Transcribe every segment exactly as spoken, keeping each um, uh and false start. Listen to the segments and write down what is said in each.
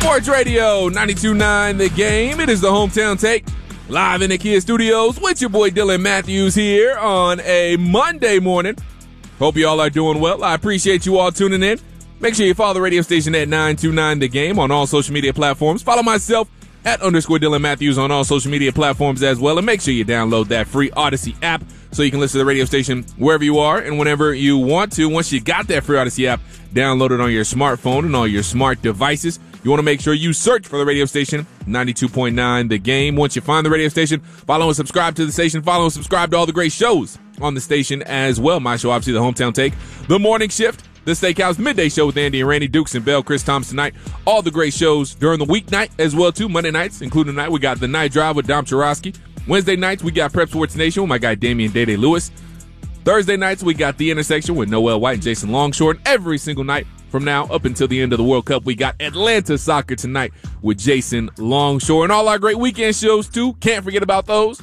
Sports Radio ninety-two point nine The Game. It is the Hometown Take, live in the Kia Studios with your boy Dylan Matthews here on a Monday morning. Hope you all are doing well. I appreciate you all tuning in. Make sure you follow the radio station at nine two nine The Game on all social media platforms. Follow myself at underscore Dylan Matthews on all social media platforms as well. And make sure you download that free Odyssey app so you can listen to the radio station wherever you are and whenever you want to. Once you got that free Odyssey app, download it on your smartphone and all your smart devices. You want to make sure you search for the radio station, ninety-two point nine The Game. Once you find the radio station, follow and subscribe to the station. Follow and subscribe to all the great shows on the station as well. My show, obviously, the Hometown Take, the Morning Shift, the Steakhouse, Midday Show with Andy and Randy, Dukes and Bell, Chris Thompson tonight. All the great shows during the weeknight as well, too. Monday nights, including tonight, we got The Night Drive with Dom Churosky. Wednesday nights, we got Prep Sports Nation with my guy Damian Day-Day Lewis. Thursday nights, we got The Intersection with Noel White and Jason Longshore. And every single night from now up until the end of the World Cup, we got Atlanta Soccer tonight with Jason Longshore. And all our great weekend shows, too. Can't forget about those.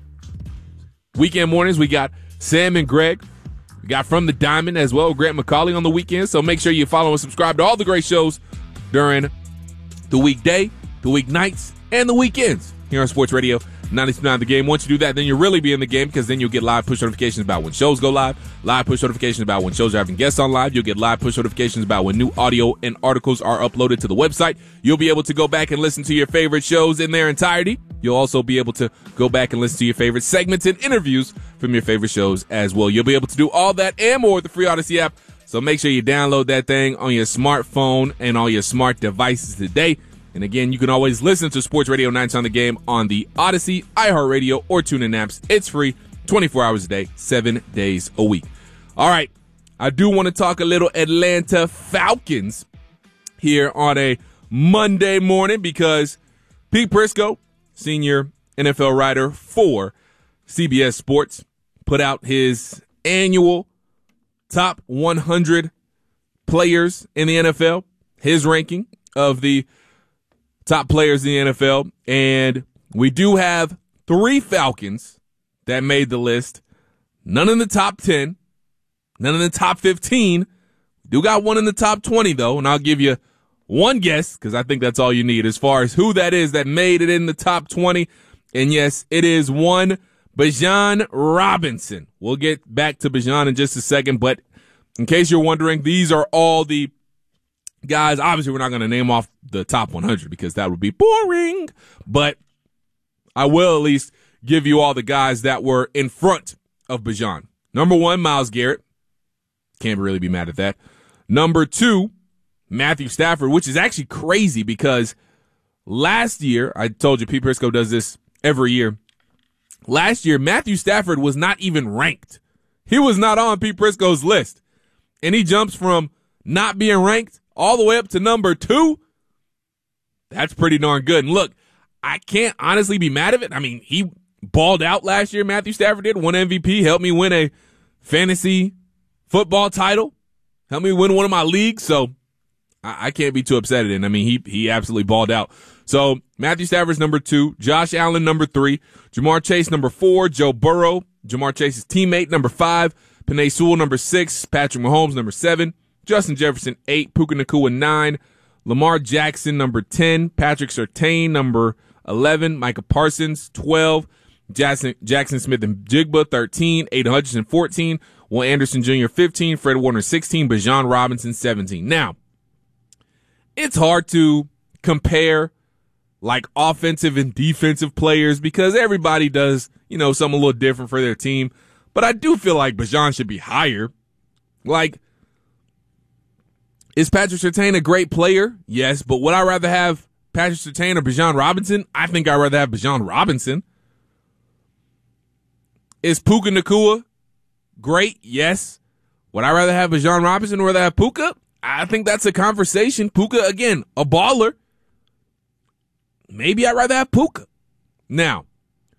Weekend mornings, we got Sam and Greg. We got From the Diamond as well, Grant McCauley on the weekend. So make sure you follow and subscribe to all the great shows during the weekday, the weeknights, and the weekends here on Sports Radio ninety-two point nine The Game. Once you do that, then you'll really be in the game because then you'll get live push notifications about when shows go live, live push notifications about when shows are having guests on live. You'll get live push notifications about when new audio and articles are uploaded to the website. You'll be able to go back and listen to your favorite shows in their entirety. You'll also be able to go back and listen to your favorite segments and interviews from your favorite shows as well. You'll be able to do all that and more with the free Odyssey app. So make sure you download that thing on your smartphone and all your smart devices today. And again, you can always listen to Sports Radio ninety on The Game on the Odyssey, iHeartRadio, or TuneIn apps. It's free, twenty-four hours a day, seven days a week. All right, I do want to talk a little Atlanta Falcons here on a Monday morning because Pete Prisco, senior N F L writer for C B S Sports, put out his annual top one hundred players in the N F L, his ranking of the top players in the N F L, and we do have three Falcons that made the list. None in the top ten, none in the top fifteen. Do got one in the top twenty, though, and I'll give you one guess because I think that's all you need as far as who that is that made it in the top twenty. And yes, it is one Bijan Robinson. We'll get back to Bijan in just a second, but in case you're wondering, these are all the guys. Obviously, we're not going to name off the top one hundred because that would be boring, but I will at least give you all the guys that were in front of Bijan. Number one, Myles Garrett. Can't really be mad at that. Number two, Matthew Stafford, which is actually crazy because last year, I told you Pete Prisco does this every year. Last year, Matthew Stafford was not even ranked. He was not on Pete Prisco's list. And he jumps from not being ranked all the way up to number two. That's pretty darn good. And look, I can't honestly be mad at it. I mean, he balled out last year, Matthew Stafford did, won M V P, helped me win a fantasy football title, helped me win one of my leagues. So I, I can't be too upset at it. I mean, he he absolutely balled out. So Matthew Stafford's number two, Josh Allen number three, Jamar Chase number four, Joe Burrow, Jamar Chase's teammate number five, Penei Sewell number six, Patrick Mahomes number seven, Justin Jefferson eight, Puka Nacua nine, Lamar Jackson number ten, Patrick Surtain number eleven, Micah Parsons twelve, Jackson, Jackson Smith and Jigba thirteen, Aiden Hutchinson fourteen, Will Anderson Junior fifteen, Fred Warner sixteen, Bijan Robinson seventeen. Now, it's hard to compare like offensive and defensive players because everybody does, you know, something a little different for their team. But I do feel like Bijan should be higher. Like, is Patrick Surtain a great player? Yes, but would I rather have Patrick Surtain or Bijan Robinson? I think I'd rather have Bijan Robinson. Is Puka Nacua great? Yes. Would I rather have Bijan Robinson or rather have Puka? I think that's a conversation. Puka, again, a baller. Maybe I'd rather have Puka. Now,